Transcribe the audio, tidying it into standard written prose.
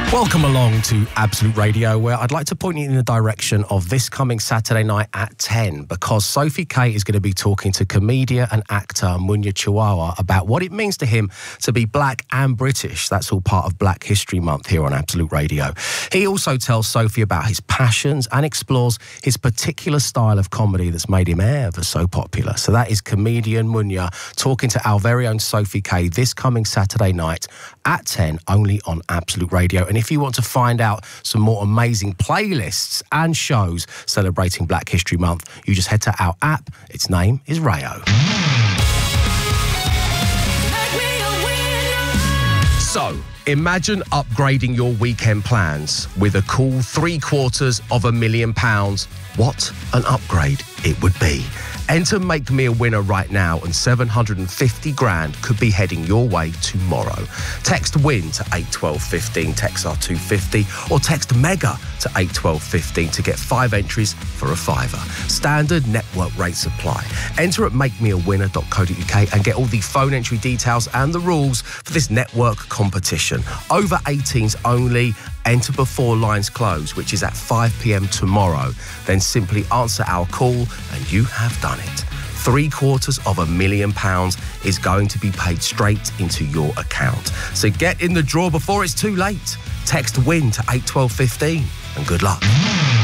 Welcome along to Absolute Radio, where I'd like to point you in the direction of this coming Saturday night at 10, because Sophie K is going to be talking to comedian and actor Munya Chawawa about what it means to him to be black and British. That's all part of Black History Month here on Absolute Radio. He also tells Sophie about his passions and explores his particular style of comedy that's made him ever so popular. So that is comedian Munya talking to our very own Sophie K this coming Saturday night at 10, only on Absolute Radio. And if you want to find out some more amazing playlists and shows celebrating Black History Month, you just head to our app. Its name is Rayo. So, imagine upgrading your weekend plans with a cool £750,000. What an upgrade it would be. Enter Make Me a Winner right now, and 750 grand could be heading your way tomorrow. Text WIN to 81215, text R250, or text MEGA to 81215 to get 5 entries for a fiver. Standard network rates apply. Enter at makemeawinner.co.uk and get all the phone entry details and the rules for this network competition. Over 18s only. Enter before lines close, which is at 5 p.m. tomorrow. Then simply answer our call and you have done it. £750,000 is going to be paid straight into your account. So get in the draw before it's too late. Text WIN to 81215 and good luck.